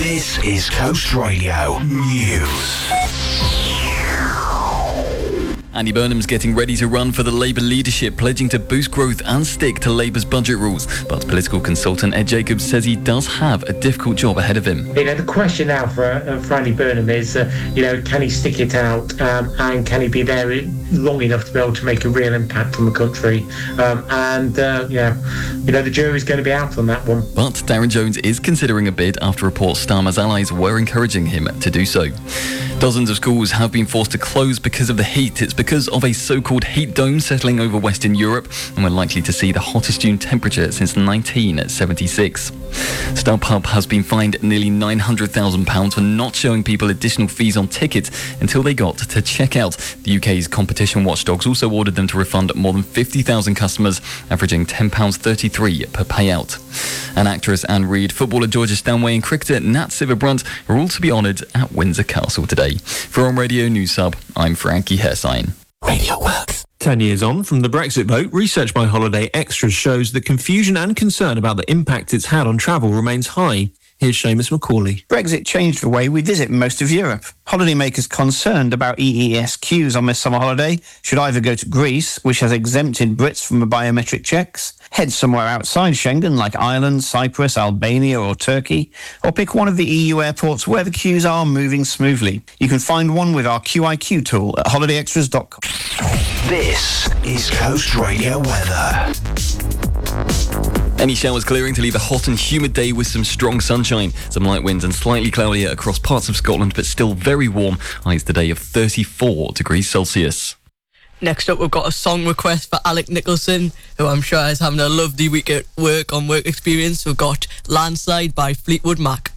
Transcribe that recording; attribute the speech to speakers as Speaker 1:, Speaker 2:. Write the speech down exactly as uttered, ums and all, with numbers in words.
Speaker 1: This is Coast Radio News.
Speaker 2: Andy Burnham's getting ready to run for the Labour leadership, pledging to boost growth and stick to Labour's budget rules. But political consultant Ed Jacobs says he does have a difficult job ahead of him.
Speaker 3: You know, the question now for, uh, for Andy Burnham is, uh, you know, can he stick it out um, and can he be there long enough to be able to make a real impact on the country? Um, and, uh, yeah, you know, the jury's going to be out on that one.
Speaker 2: But Darren Jones is considering a bid after reports Starmer's allies were encouraging him to do so. Dozens of schools have been forced to close because of the heat. It's because of a so-called heat dome settling over Western Europe, and we're likely to see the hottest June temperature since nineteen seventy-six. StubHub has been fined nearly nine hundred thousand pounds for not showing people additional fees on tickets until they got to check out. The U K's competition watchdogs also ordered them to refund more than fifty thousand customers, averaging ten pounds thirty-three per payout. And actress Anne Reid, footballer Georgia Stanway and cricketer Nat Sciver-Brunt are all to be honoured at Windsor Castle today. For On Radio News Hub, I'm Frankie Hersign.
Speaker 1: Radio Works.
Speaker 4: Ten years on from the Brexit vote, research by Holiday Extras shows that confusion and concern about the impact it's had on travel remains high. Here's Seamus Macaulay.
Speaker 5: Brexit changed the way we visit most of Europe. Holidaymakers concerned about E E S queues on this summer holiday should either go to Greece, which has exempted Brits from the biometric checks, head somewhere outside Schengen like Ireland, Cyprus, Albania or Turkey, or pick one of the E U airports where the queues are moving smoothly. You can find one with our Q I Q tool at holiday extras dot com.
Speaker 1: This is Coast Radio weather.
Speaker 2: Any showers clearing to leave a hot and humid day with some strong sunshine. Some light winds and slightly cloudier across parts of Scotland, but still very warm. Highs today of thirty-four degrees Celsius.
Speaker 6: Next up, we've got a song request for Alec Nicholson, who I'm sure is having a lovely week at work on Work Experience. We've got Landslide by Fleetwood Mac.